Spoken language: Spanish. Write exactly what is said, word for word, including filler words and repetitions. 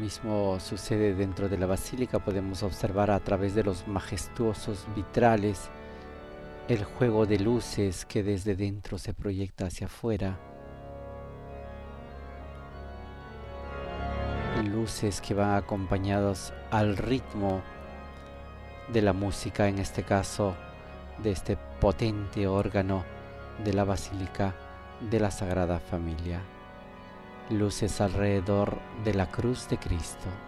mismo sucede dentro de la basílica. Podemos observar a través de los majestuosos vitrales el juego de luces que desde dentro se proyecta hacia afuera. Luces que van acompañados al ritmo de la música, en este caso de este potente órgano de la Basílica de la Sagrada Familia. Luces alrededor de la cruz de Cristo.